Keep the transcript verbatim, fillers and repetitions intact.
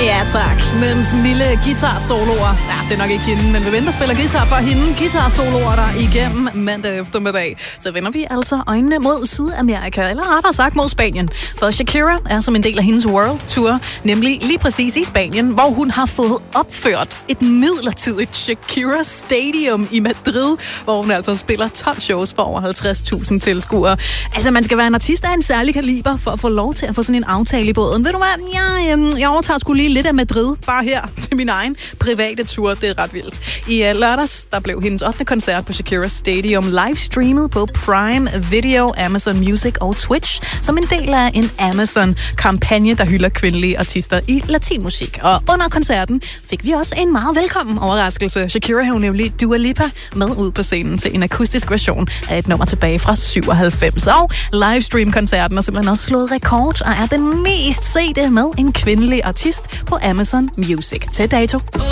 Ja, tak. Mens milde guitar-soloer, ja, det er nok ikke hende, men vi venter spiller guitar for hende. Guitar-soloer der igennem mandag eftermiddag. Så vender vi altså øjnene mod Sydamerika, eller rettere sagt mod Spanien. For Shakira er som en del af hendes World Tour, nemlig lige præcis i Spanien, hvor hun har fået opført et midlertidigt Shakira Stadium i Madrid, hvor hun altså spiller tolv shows for over halvtreds tusind tilskuere. Altså, man skal være en artist af en særlig kaliber for at få lov til at få sådan en aftale i båden. Ved du hvad? Jeg, jeg overtager sgu lige lidt af Madrid, bare her til min egen private tur. Det er ret vildt. I uh, lørdags, der blev hendes ottende koncert på Shakira Stadium livestreamet på Prime Video, Amazon Music og Twitch, som en del af en Amazon-kampagne, der hylder kvindelige artister i latinmusik. Og under koncerten fik vi også en meget velkommen overraskelse. Shakira har nemlig Dua Lipa med ud på scenen til en akustisk version af et nummer tilbage fra syvoghalvfems. Og livestream-koncerten har simpelthen også slået rekord og er den mest sete med en kvindelig artist på Amazon Music til dato.